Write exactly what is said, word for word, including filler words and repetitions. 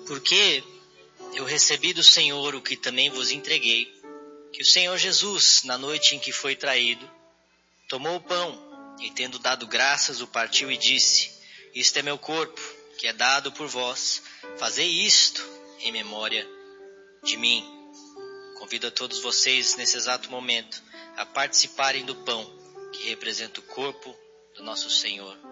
Porque eu recebi do Senhor o que também vos entreguei, que o Senhor Jesus, na noite em que foi traído, tomou o pão e, tendo dado graças, o partiu e disse: isto é meu corpo, que é dado por vós, fazei isto em memória de mim. Convido a todos vocês, nesse exato momento, a participarem do pão, que representa o corpo do nosso Senhor.